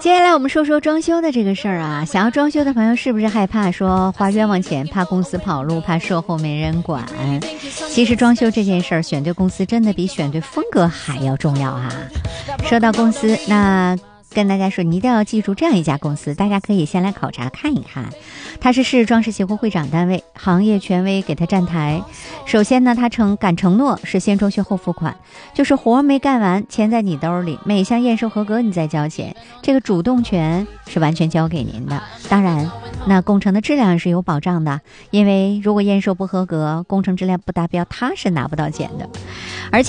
接下来我们说说装修的这个事儿啊，想要装修的朋友是不是害怕说花冤枉钱，怕公司跑路，怕售后没人管？其实装修这件事儿，选对公司真的比选对风格还要重要啊。说到公司，那跟大家说，你一定要记住这样一家公司，大家可以先来考察看一看。它是市装饰协会会长单位，行业权威给他站台。首先呢，他敢承诺是先装修后付款，就是活没干完，钱在你兜里，每项验收合格你再交钱，这个主动权是完全交给您的。当然，那工程的质量是有保障的，因为如果验收不合格，工程质量不达标，他是拿不到钱的。